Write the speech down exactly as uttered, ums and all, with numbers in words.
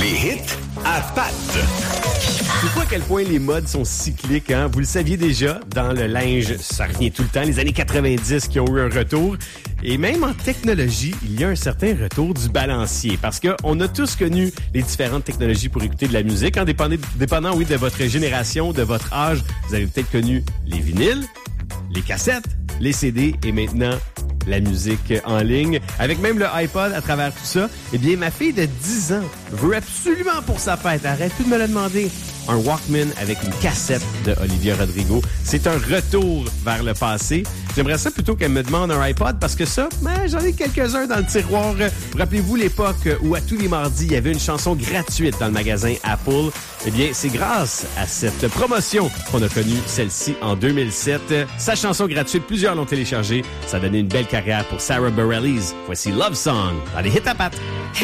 Les hits à Pat. Tu vois à quel point les modes sont cycliques, hein? Vous le saviez déjà, dans le linge, ça revient tout le temps. Les années quatre-vingt-dix qui ont eu un retour. Et même en technologie, il y a un certain retour du balancier. Parce qu'on a tous connu les différentes technologies pour écouter de la musique. En dépendant, dépendant, oui, de votre génération, de votre âge, vous avez peut-être connu les vinyles, les cassettes, les C D et maintenant la musique en ligne. Avec même le iPod à travers tout ça, eh bien, ma fille de dix ans veut absolument pour sa fête, arrête plus de me le demander, un Walkman avec une cassette de Olivia Rodrigo. C'est un retour vers le passé. J'aimerais ça plutôt qu'elle me demande un iPod parce que ça, ben, j'en ai quelques-uns dans le tiroir. Rappelez-vous l'époque où à tous les mardis, il y avait une chanson gratuite dans le magasin Apple. Eh bien, c'est grâce à cette promotion qu'on a connu celle-ci en deux mille sept. Sa chanson gratuite, plusieurs l'ont téléchargée. Ça a donné une belle carrière pour Sarah Bareilles. Voici Love Song dans les Hits à Pat.